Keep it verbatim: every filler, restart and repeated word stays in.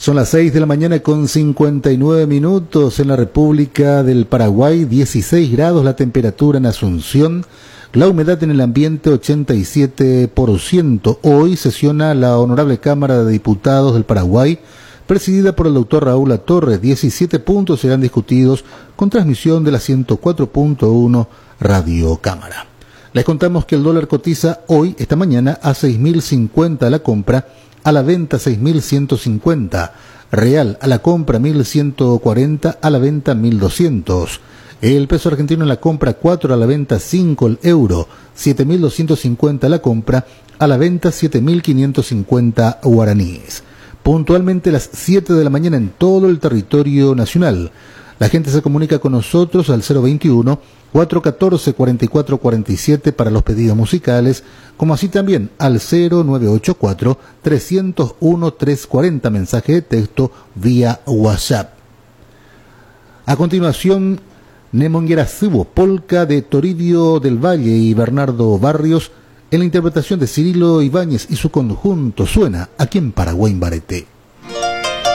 Son las seis de la mañana con cincuenta y nueve minutos en la República del Paraguay, dieciséis grados la temperatura en Asunción, la humedad en el ambiente ochenta y siete por ciento. Hoy sesiona la Honorable Cámara de Diputados del Paraguay, presidida por el doctor Raúl Latorre. diecisiete puntos serán discutidos con transmisión de la ciento cuatro punto uno Radio Cámara. Les contamos que el dólar cotiza hoy, esta mañana, a seis mil cincuenta a la compra, a la venta seis mil ciento cincuenta, real a la compra mil ciento cuarenta, a la venta mil doscientos. El peso argentino en la compra cuatro, a la venta cinco, el euro siete mil doscientos cincuenta a la compra, a la venta siete mil quinientos cincuenta guaraníes. Puntualmente las siete de la mañana en todo el territorio nacional. La gente se comunica con nosotros al cero veintiuno, cuatrocientos catorce, cuarenta y cuatro cuarenta y siete para los pedidos musicales, como así también al cero nueve ocho cuatro, trescientos uno, trescientos cuarenta, mensaje de texto vía WhatsApp. A continuación, Nemonguera Subo, polca de Toribio del Valle y Bernardo Barrios, en la interpretación de Cirilo Ibáñez y su conjunto, suena aquí en Paraguay Bareté.